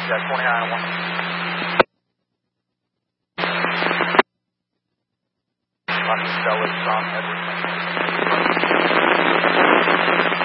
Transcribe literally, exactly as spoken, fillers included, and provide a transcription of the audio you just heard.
Jack twenty-nine oh one. London Stellar, Tom Edwards.